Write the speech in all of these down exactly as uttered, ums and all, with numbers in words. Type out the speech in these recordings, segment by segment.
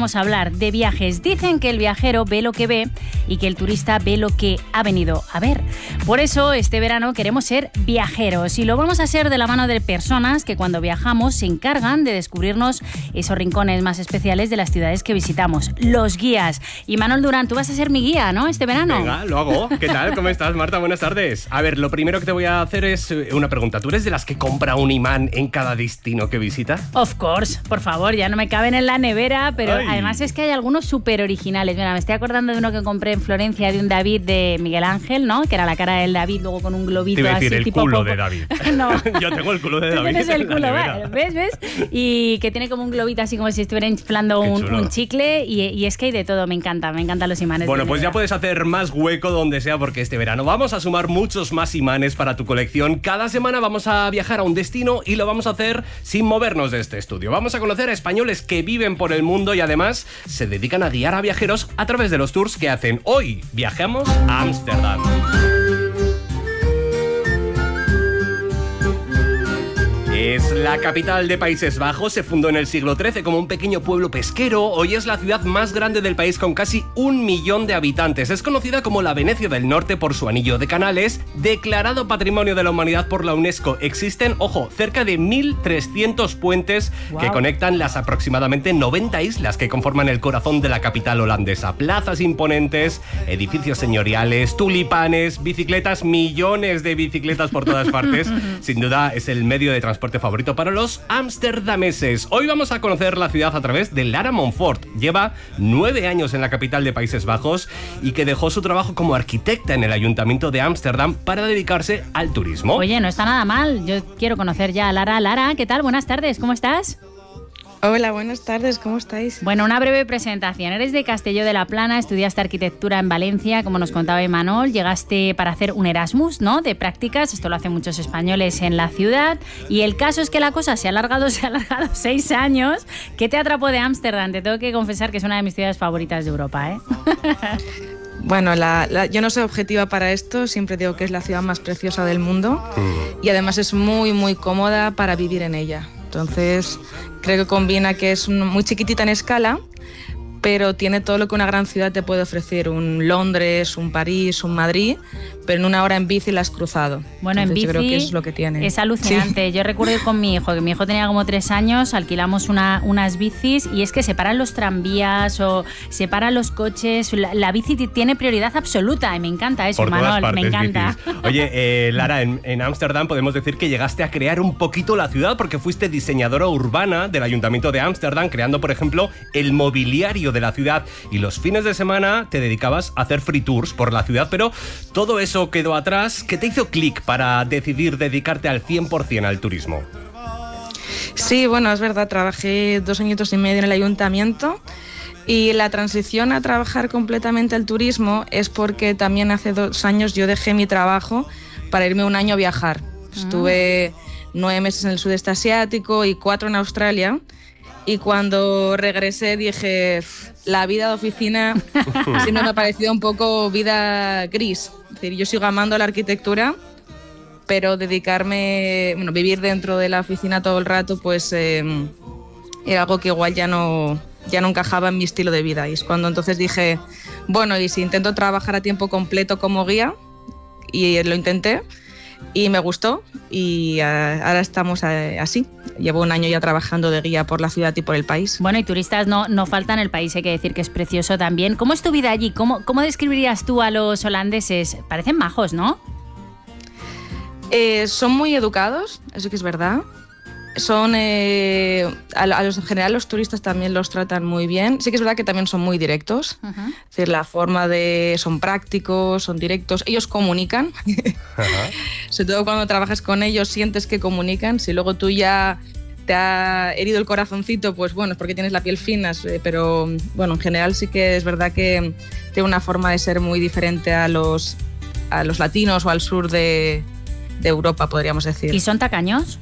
queremos hablar de viajes. Dicen que el viajero ve lo que ve y que el turista ve lo que ha venido a ver. Por eso, este verano queremos ser viajeros y lo vamos a hacer de la mano de personas que cuando viajamos se encargan de descubrirnos esos rincones más especiales de las ciudades que visitamos, los guías. Y Manuel Durán, tú vas a ser mi guía, ¿no?, este verano. Venga, lo hago. ¿Qué tal? ¿Cómo estás, Marta? Buenas tardes. A ver, lo primero que te voy a hacer es una pregunta. ¿Tú eres de las que compra un imán en cada destino que visita? Of course, por favor, ya no me caben en la nevera, pero Ay. además es que hay algunos súper originales. Mira, me estoy acordando de uno que compré en Florencia, de un David de Miguel Ángel, ¿no?, que era la cara del David, luego con un globito Te iba a así decir el tipo culo popo. de David. No. Yo tengo el culo de Tú David. tienes el en la culo, nevera. ¿vale? ¿Ves? ¿Ves? Y que tiene como un globito así como si estuviera inflando Qué un, chulo. un chicle y, y es que hay de todo, me encanta, me encantan los imanes. Bueno, de pues ya nevera. puedes hacer más hueco donde sea porque este verano vamos a sumar muchos más imanes para tu colección. Cada semana vamos a viajar a un destino y lo vamos a hacer sin movernos de este estudio. Vamos a conocer a españoles que viven por el mundo y además se dedican a guiar a viajeros a través de los tours que hacen. Hoy viajamos a Ámsterdam. Es la capital de Países Bajos, se fundó en el siglo trece como un pequeño pueblo pesquero. Hoy es la ciudad más grande del país con casi un millón de habitantes. Es conocida como la Venecia del Norte por su anillo de canales, declarado Patrimonio de la Humanidad por la UNESCO. Existen, ojo, cerca de mil trescientos puentes Wow. que conectan las aproximadamente noventa islas que conforman el corazón de la capital holandesa. Plazas imponentes, edificios señoriales, tulipanes, bicicletas, millones de bicicletas por todas partes. Sin duda es el medio de transporte favorito para los amsterdameses. Hoy vamos a conocer la ciudad a través de Lara Montfort. Lleva nueve años en la capital de Países Bajos y que dejó su trabajo como arquitecta en el Ayuntamiento de Ámsterdam para dedicarse al turismo. Oye, no está nada mal, yo quiero conocer ya a Lara. Lara, ¿qué tal? Buenas tardes, ¿cómo estás? Hola, buenas tardes, ¿cómo estáis? Bueno, una breve presentación. Eres de Castelló de la Plana, estudiaste arquitectura en Valencia, como nos contaba Imanol. Llegaste para hacer un Erasmus, ¿no?, de prácticas. Esto lo hacen muchos españoles en la ciudad. Y el caso es que la cosa se ha alargado, se ha alargado seis años. ¿Qué te atrapó de Ámsterdam? Te tengo que confesar que es una de mis ciudades favoritas de Europa, ¿eh? Bueno, la, la, yo no soy objetiva para esto, siempre digo que es la ciudad más preciosa del mundo y además es muy, muy cómoda para vivir en ella. Entonces, creo que combina que es un, muy chiquitita en escala, pero tiene todo lo que una gran ciudad te puede ofrecer, un Londres, un París, un Madrid, pero en una hora en bici la has cruzado. Bueno, Entonces, en bici yo creo que eso es lo que tiene. Es alucinante. Sí. Yo recuerdo ir con mi hijo, que mi hijo tenía como tres años, alquilamos una, unas bicis y es que se paran los tranvías o se paran los coches. La, la bici tiene prioridad absoluta y me encanta eso, Por todas Manol, partes, me encanta. bicis. Oye, eh, Lara, en Ámsterdam podemos decir que llegaste a crear un poquito la ciudad porque fuiste diseñadora urbana del Ayuntamiento de Ámsterdam, creando, por ejemplo, el mobiliario de la ciudad. Y los fines de semana te dedicabas a hacer free tours por la ciudad, pero todo eso quedó atrás. ¿Qué te hizo clic para decidir dedicarte al cien por ciento al turismo? Sí, bueno, es verdad, trabajé dos añitos y medio en el ayuntamiento y la transición a trabajar completamente al turismo es porque también hace dos años yo dejé mi trabajo para irme un año a viajar. Estuve nueve meses en el sudeste asiático y cuatro en Australia. Y cuando regresé dije, la vida de oficina siempre me ha parecido un poco vida gris. Es decir, yo sigo amando la arquitectura, pero dedicarme, bueno, vivir dentro de la oficina todo el rato, pues eh, era algo que igual ya no, ya no encajaba en mi estilo de vida. Y es cuando entonces dije, bueno, y si intento trabajar a tiempo completo como guía, y lo intenté, y me gustó, y ahora estamos así. Llevo un año ya trabajando de guía por la ciudad y por el país. Bueno, y turistas no, no faltan, el país hay que decir que es precioso también. ¿Cómo es tu vida allí? ¿Cómo, cómo describirías tú a los holandeses? Parecen majos, ¿no? Eh, son muy educados, eso que es verdad. Son, eh, a, a los, en general los turistas también los tratan muy bien. Sí que es verdad que también son muy directos. Uh-huh. Es decir, la forma de... son prácticos, son directos. Ellos comunican. Uh-huh. Sobre todo cuando trabajas con ellos sientes que comunican. Si luego tú ya te ha herido el corazoncito, pues bueno, es porque tienes la piel fina. Pero bueno, en general sí que es verdad que tiene una forma de ser muy diferente a los, a los latinos o al sur de, de Europa, podríamos decir. ¿Y son tacaños?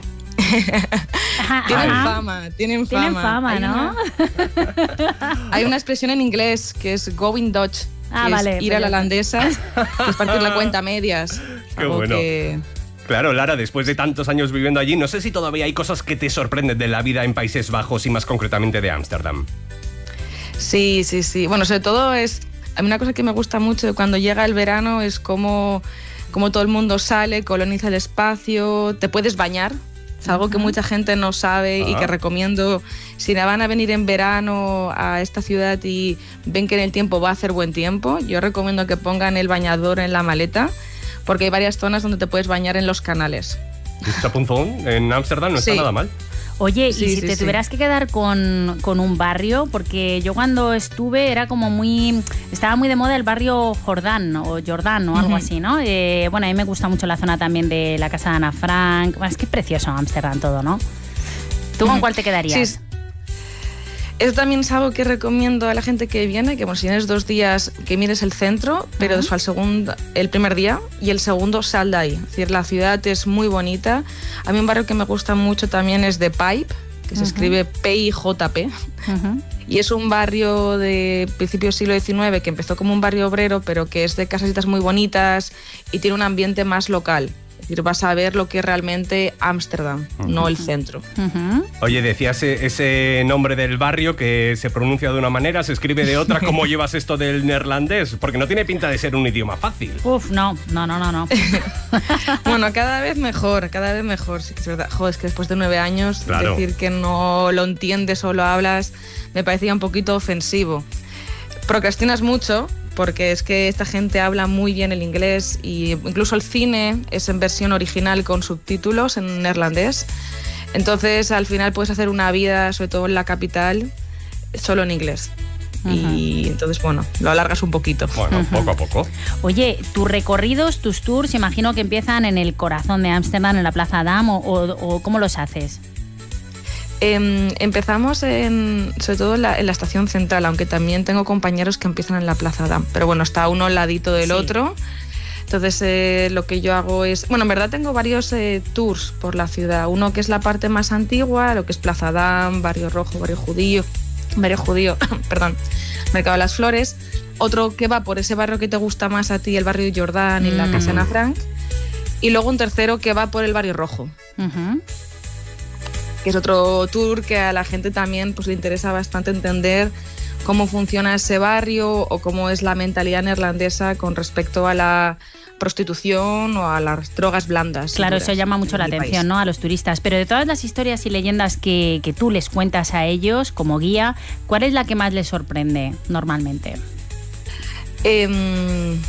Tienen fama, tienen fama. Tienen fama, hay ¿no? Una, hay una expresión en inglés que es going Dutch, ah, que vale, es ir a la holandesa, que es partir la cuenta a medias. Qué bueno. Que... Claro, Lara, después de tantos años viviendo allí, no sé si todavía hay cosas que te sorprenden de la vida en Países Bajos y más concretamente de Ámsterdam. Sí, sí, sí. Bueno, sobre todo es... A mí una cosa que me gusta mucho cuando llega el verano es cómo, cómo todo el mundo sale, coloniza el espacio, te puedes bañar. Es algo que mucha gente no sabe ah. y que recomiendo. Si van a venir en verano a esta ciudad y ven que en el tiempo va a hacer buen tiempo, yo recomiendo que pongan el bañador en la maleta, porque hay varias zonas donde te puedes bañar en los canales. Chapunzón, en Ámsterdam no sí. está nada mal. Oye, sí, y si sí, te sí. tuvieras que quedar con, con un barrio, porque yo cuando estuve era como muy... Estaba muy de moda el barrio Jordán o Jordán o algo uh-huh. así, ¿no? Eh, bueno, a mí me gusta mucho la zona también de la casa de Ana Frank. Bueno, es que es precioso Ámsterdam todo, ¿no? ¿Tú uh-huh. con cuál te quedarías? Sí. Eso también es algo que recomiendo a la gente que viene, que bueno, si tienes dos días, que mires el centro, pero uh-huh. después el, segundo, el primer día y el segundo sal de ahí. Es decir, la ciudad es muy bonita. A mí un barrio que me gusta mucho también es The Pipe, que uh-huh. se escribe P I J P. Uh-huh. Y es un barrio de principios del siglo diecinueve que empezó como un barrio obrero, pero que es de casasitas muy bonitas y tiene un ambiente más local. Es decir, vas a ver lo que es realmente Ámsterdam, uh-huh. no el centro. Uh-huh. Oye, decías ese nombre del barrio que se pronuncia de una manera, se escribe de otra. ¿Cómo llevas esto del neerlandés? Porque no tiene pinta de ser un idioma fácil. Uf, no, no, no, no. no. Bueno, cada vez mejor, cada vez mejor. Sí, es verdad. Joder, es que después de nueve años, claro. decir que no lo entiendes o lo hablas me parecía un poquito ofensivo. Procrastinas mucho, porque es que esta gente habla muy bien el inglés y incluso el cine es en versión original con subtítulos en neerlandés. Entonces, al final puedes hacer una vida, sobre todo en la capital, solo en inglés. Uh-huh. Y entonces, bueno, lo alargas un poquito. Bueno, uh-huh. poco a poco. Oye, tus recorridos, tus tours, imagino que empiezan en el corazón de Ámsterdam, en la Plaza Dam, o, o, o ¿cómo los haces? Eh, empezamos en, sobre todo en la, en la estación central, aunque también tengo compañeros que empiezan en la Plaza Dam, pero bueno, está uno al ladito del sí. otro. Entonces eh, lo que yo hago es, bueno, en verdad tengo varios eh, tours por la ciudad, uno que es la parte más antigua, lo que es Plaza Dam, Barrio Rojo, Barrio Judío, Barrio Judío, perdón, Mercado de las Flores, otro que va por ese barrio que te gusta más a ti, el barrio Jordán y mm. la casa de Ana Frank, y luego un tercero que va por el Barrio Rojo. Uh-huh. Que es otro tour que a la gente también pues, le interesa bastante entender cómo funciona ese barrio o cómo es la mentalidad neerlandesa con respecto a la prostitución o a las drogas blandas. Claro, eso llama mucho la atención, país. ¿no? A los turistas. Pero de todas las historias y leyendas que, que tú les cuentas a ellos como guía, ¿cuál es la que más les sorprende normalmente? Eh,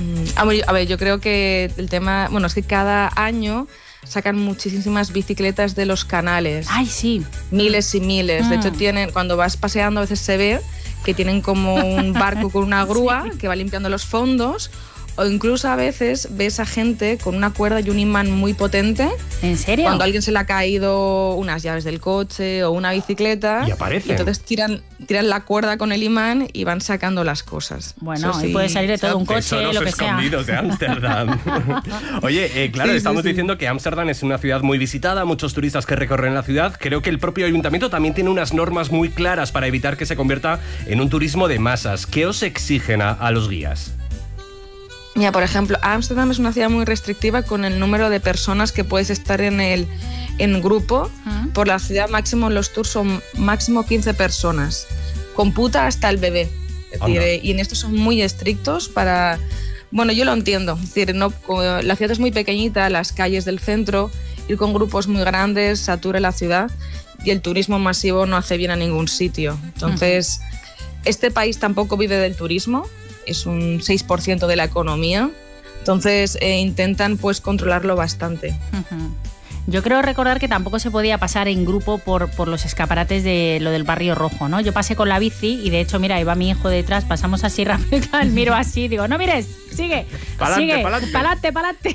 a ver, yo creo que el tema... Bueno, es que cada año sacan muchísimas bicicletas de los canales. ¡Ay, sí! Miles y miles. Mm. De hecho, tienen, cuando vas paseando a veces se ve que tienen como un barco con una grúa sí. que va limpiando los fondos, o incluso a veces ves a gente con una cuerda y un imán muy potente. ¿En serio? Cuando a alguien se le ha caído unas llaves del coche o una bicicleta. Y aparecen. Y entonces tiran, tiran la cuerda con el imán y van sacando las cosas. Bueno, sí. y puede salir de todo un coche, lo que sea. Escondidos de Ámsterdam. Oye, eh, claro, sí, estamos sí, sí. diciendo que Ámsterdam es una ciudad muy visitada, muchos turistas que recorren la ciudad. Creo que el propio ayuntamiento también tiene unas normas muy claras para evitar que se convierta en un turismo de masas. ¿Qué os exigen a, a los guías? Mira, por ejemplo, Ámsterdam es una ciudad muy restrictiva con el número de personas que puedes estar en el en grupo. Uh-huh. Por la ciudad máximo los tours son máximo quince personas. Computa hasta el bebé. Es decir, eh, y en esto son muy estrictos para... Bueno, yo lo entiendo. Es decir, no, la ciudad es muy pequeñita, las calles del centro, ir con grupos muy grandes satura la ciudad y el turismo masivo no hace bien a ningún sitio. Entonces, uh-huh. este país tampoco vive del turismo. Es un seis por ciento de la economía, entonces eh, intentan pues controlarlo bastante. Uh-huh. Yo creo recordar que tampoco se podía pasar en grupo por, por los escaparates de lo del Barrio Rojo, ¿no? Yo pasé con la bici y de hecho, mira, iba mi hijo detrás, pasamos así rápido, miro así, digo, no mires, sigue, pa'lante, sigue, pa'lante, pa'lante, pa'lante.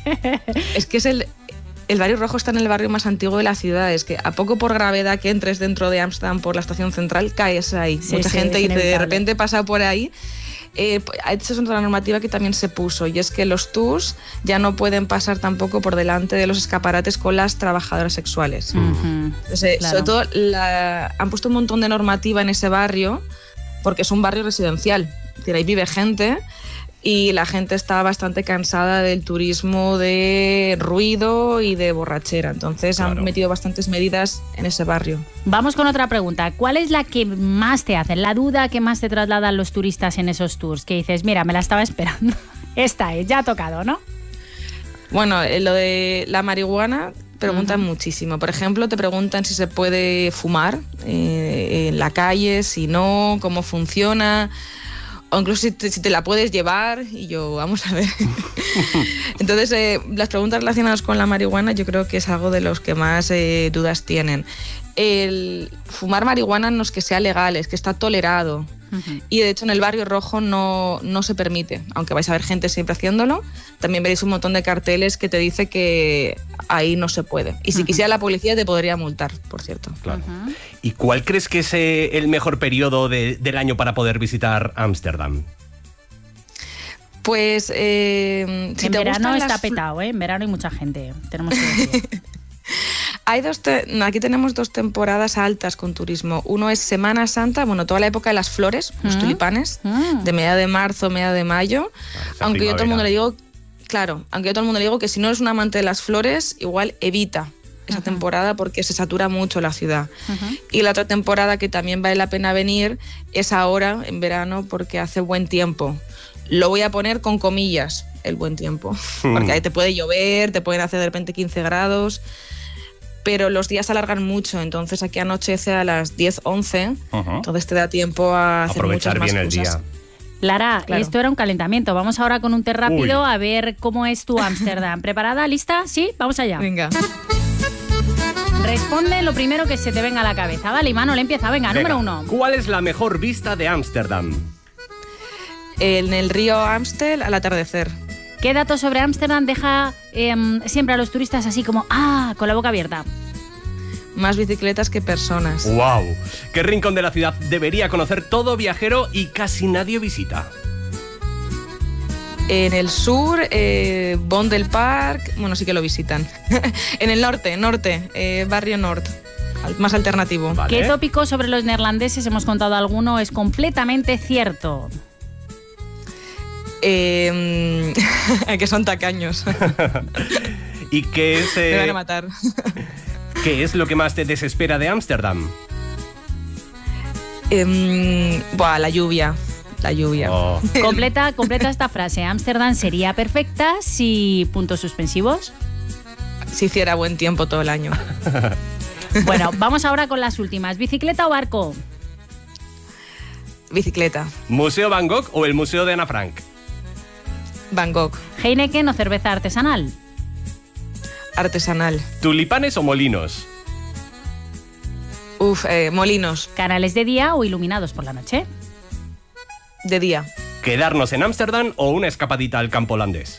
Es que es el... El Barrio Rojo está en el barrio más antiguo de la ciudad. Es que a poco por gravedad que entres dentro de Ámsterdam por la estación central, caes ahí. Sí, Mucha sí, gente dice, de repente pasa por ahí. Eh, esa es otra normativa que también se puso, y es que los tours ya no pueden pasar tampoco por delante de los escaparates con las trabajadoras sexuales. Uh-huh. Entonces, claro. Sobre todo, la, han puesto un montón de normativa en ese barrio porque es un barrio residencial. Es decir, ahí vive gente. y la gente está bastante cansada del turismo de ruido y de borrachera. Entonces claro. han metido bastantes medidas en ese barrio. Vamos con otra pregunta. ¿Cuál es la que más te hace, la duda que más te trasladan los turistas en esos tours? Que dices, mira, me la estaba esperando. Esta es, ya ha tocado, ¿no? Bueno, lo de la marihuana preguntan uh-huh. muchísimo. Por ejemplo, te preguntan si se puede fumar eh, en la calle, si no, cómo funciona, o incluso si te, si te la puedes llevar. Y yo, vamos a ver. Entonces, eh, las preguntas relacionadas con la marihuana yo creo que es algo de los que más eh, dudas tienen. El fumar marihuana no es que sea legal, es que está tolerado. Uh-huh. Y de hecho en el barrio rojo no, no se permite, aunque vais a ver gente siempre haciéndolo. También veréis un montón de carteles que te dice que ahí no se puede. Y si uh-huh. quisiera la policía te podría multar, por cierto. Claro. Uh-huh. ¿Y cuál crees que es eh, el mejor periodo de, del año para poder visitar Ámsterdam? Pues eh, si en te verano está las... petado, ¿eh? En verano hay mucha gente, tenemos que decir. Hay dos te- aquí tenemos dos temporadas altas con turismo. Uno es Semana Santa, bueno, toda la época de las flores, los mm. tulipanes, mm. de media de marzo, media de mayo. Ah, aunque yo a todo el mundo le digo, claro, aunque yo a todo el mundo le digo que si no eres un amante de las flores, igual evita esa uh-huh. temporada porque se satura mucho la ciudad. Uh-huh. Y la otra temporada que también vale la pena venir es ahora, en verano, porque hace buen tiempo. Lo voy a poner con comillas, el buen tiempo, mm. porque ahí te puede llover, te pueden hacer de repente quince grados, pero los días se alargan mucho, entonces aquí anochece a las diez, once, uh-huh. entonces te da tiempo a hacer aprovechar muchas bien más el cosas. día. Lara, claro. Esto era un calentamiento. Vamos ahora con un té rápido Uy. a ver cómo es tu Ámsterdam. ¿Preparada? ¿Lista? ¿Sí? Vamos allá. Venga. Responde lo primero que se te venga a la cabeza. Vale, Imanol, empieza. Venga, Venga, número uno. ¿Cuál es la mejor vista de Ámsterdam? En el río Amstel al atardecer. ¿Qué dato sobre Ámsterdam deja eh, siempre a los turistas así como, ah, con la boca abierta? Más bicicletas que personas. ¡Wow! ¿Qué rincón de la ciudad debería conocer todo viajero y casi nadie visita? En el sur, eh, Vondel Park, bueno, sí que lo visitan. En el norte, norte, eh, barrio Nord, más alternativo. Vale. ¿Qué tópico sobre los neerlandeses, hemos contado alguno, es completamente cierto? Eh, que son tacaños. ¿Y qué es...? Eh... Me van a matar. ¿Qué es lo que más te desespera de Ámsterdam? Eh, buah, la lluvia. La lluvia. Oh. Completa, completa esta frase. Ámsterdam sería perfecta si... puntos suspensivos. Si hiciera buen tiempo todo el año. Bueno, vamos ahora con las últimas. ¿Bicicleta o barco? Bicicleta. ¿Museo Van Gogh o el Museo de Ana Frank? Van Gogh. ¿Heineken o cerveza artesanal? Artesanal. ¿Tulipanes o molinos? Uf, eh, molinos. ¿Canales de día o iluminados por la noche? De día. ¿Quedarnos en Ámsterdam o una escapadita al campo holandés?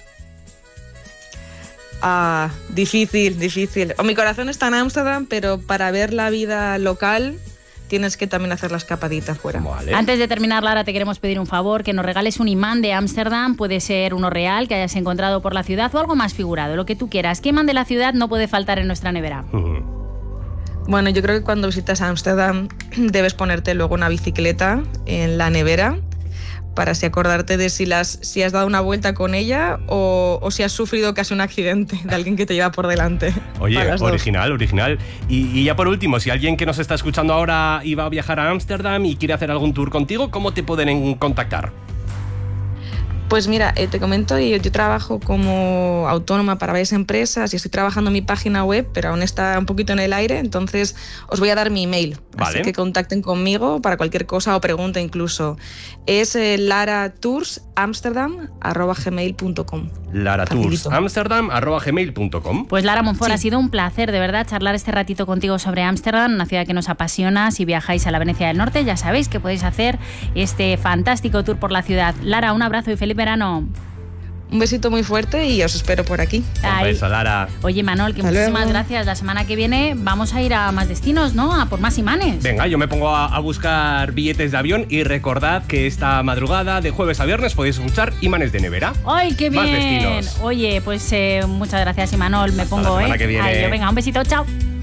Ah, difícil, difícil. O mi corazón está en Ámsterdam, pero para ver la vida local tienes que también hacer la escapadita fuera. Vale. Antes de terminar, Lara, te queremos pedir un favor, que nos regales un imán de Ámsterdam. Puede ser uno real que hayas encontrado por la ciudad o algo más figurado, lo que tú quieras. ¿Qué imán de la ciudad no puede faltar en nuestra nevera? Uh-huh. Bueno, yo creo que cuando visitas Ámsterdam debes ponerte luego una bicicleta en la nevera para así acordarte de si, las, si has dado una vuelta con ella o, o si has sufrido casi un accidente de alguien que te lleva por delante. Oye, original, original. Y, y ya por último, si alguien que nos está escuchando ahora iba a viajar a Ámsterdam y quiere hacer algún tour contigo, ¿cómo te pueden contactar? Pues mira, eh, te comento, yo, yo trabajo como autónoma para varias empresas y estoy trabajando en mi página web, pero aún está un poquito en el aire, entonces os voy a dar mi email. Vale. Así que contacten conmigo para cualquier cosa o pregunta incluso. Es eh, laratoursamsterdam arroba gmail punto com. laratoursamsterdam arroba gmail punto com. Pues Lara Monfort, Sí. ha sido un placer, de verdad, charlar este ratito contigo sobre Ámsterdam, una ciudad que nos apasiona. Si viajáis a la Venecia del Norte, ya sabéis que podéis hacer este fantástico tour por la ciudad. Lara, un abrazo y feliz verano. Un besito muy fuerte y os espero por aquí. Un beso, Lara. Oye, Manol, que Hasta muchísimas luego. gracias. La semana que viene vamos a ir a más destinos, ¿no? A por más imanes. Venga, yo me pongo a, a buscar billetes de avión y recordad que esta madrugada de jueves a viernes podéis escuchar Imanes de Nevera. ¡Ay, qué bien! Más destinos. Oye, pues eh, muchas gracias, Imanol. Me Hasta pongo, la semana ¿eh? que viene. A ello. Venga, un besito, chao.